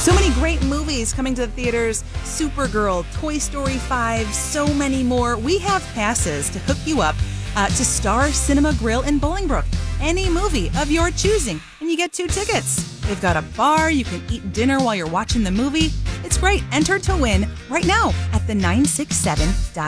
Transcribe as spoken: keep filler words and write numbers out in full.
So many great movies coming to the theaters. Supergirl, Toy Story five, so many more. We have passes to hook you up uh, to Star Cinema Grill in Bolingbrook. Any movie of your choosing, and you get two tickets. They've got a bar. You can eat dinner while you're watching the movie. It's great. Enter to win right now at the nine six seven dot